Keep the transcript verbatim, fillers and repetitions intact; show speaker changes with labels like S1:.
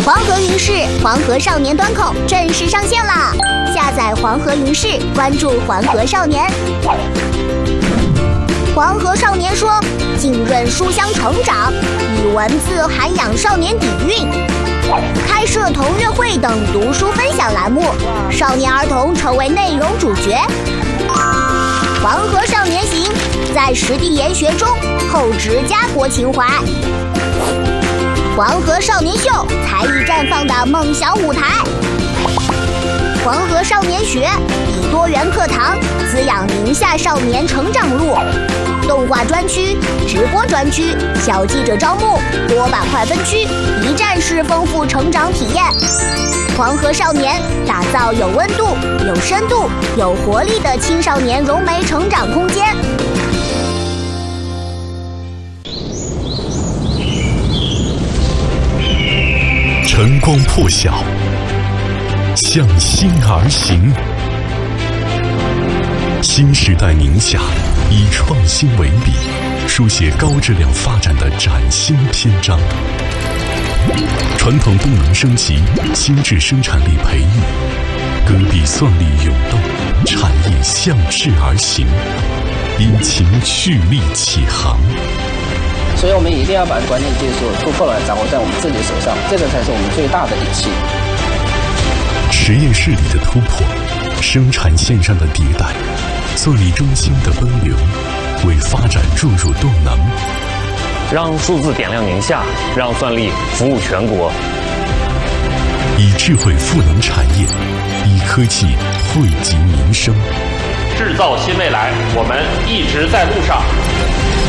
S1: 黄河云视黄河少年端口正式上线啦！下载黄河云视，关注黄河少年。黄河少年说，浸润书香成长，以文字涵养少年底蕴，开设同乐会等读书分享栏目，少年儿童成为内容主角。黄河少年行，在实地研学中厚植家国情怀。黄河少年秀，才艺绽放的梦想舞台。黄河少年学，以多元课堂滋养宁夏少年成长路。动画专区、直播专区、小记者招募、多板块分区，一站式丰富成长体验。黄河少年打造有温度、有深度、有活力的青少年融媒成长空间。
S2: 晨光破晓，向心而行。新时代宁夏以创新为笔，书写高质量发展的崭新篇章。传统动能升级，新质生产力培育，戈壁蒜粒涌动，产业向势而行，引擎蓄力起航。
S3: 所以我们一定要把关键技术突破了掌握在我们自己手上，这个才是我们最大的利器。
S2: 实验室里的突破，生产线上的迭代，蒜粒中心的奔流，为发展注入动能。
S4: 让数字点亮宁夏，让蒜粒服务全国。
S2: 以智慧赋能产业，以科技惠及民生。
S5: 制造新未来，我们一直在路上。